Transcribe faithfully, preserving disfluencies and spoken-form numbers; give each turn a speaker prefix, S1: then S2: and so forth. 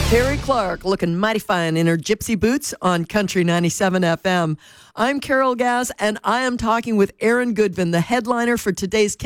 S1: Terry Clark looking mighty fine in her gypsy boots on Country ninety-seven F M. I'm Carol Gaz, and I am talking with Aaron Goodvin, the headliner for today's